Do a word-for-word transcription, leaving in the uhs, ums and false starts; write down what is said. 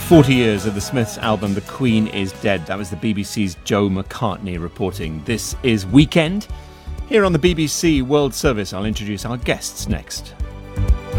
forty years of the Smiths' album The Queen is Dead. That was the B B C's Joe McCartney reporting. This is Weekend. Here on the B B C World Service, I'll introduce our guests next.